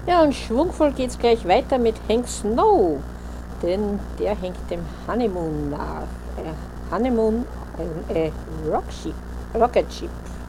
Ja, und schwungvoll geht's gleich weiter mit Hank Snow, denn der hängt dem Honeymoon nach. Honeymoon, ein Rocket Ship.